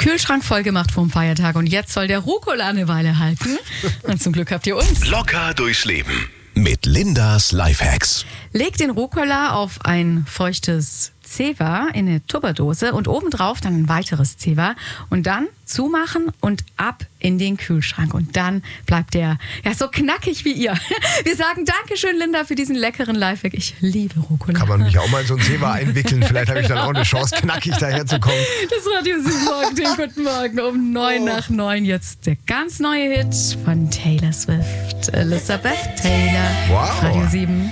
Kühlschrank voll gemacht vom Feiertag und jetzt soll der Rucola eine Weile halten. Und zum Glück habt ihr uns. Locker durchs Leben mit Lindas Lifehacks. Legt den Rucola auf ein feuchtes Zewa in eine Tupperdose und obendrauf dann ein weiteres Zewa und dann zumachen und ab in den Kühlschrank. Und dann bleibt der ja so knackig wie ihr. Wir sagen Dankeschön, Linda, für diesen leckeren Lifehack. Ich liebe Rucola. Kann man mich auch mal in so ein Zewa einwickeln? Vielleicht habe ich dann auch eine Chance, knackig daherzukommen. Das Radio 7 Morgen, den guten Morgen um 9 nach 9. Jetzt der ganz neue Hit von Taylor Swift. Elizabeth Taylor. Wow. Radio 7.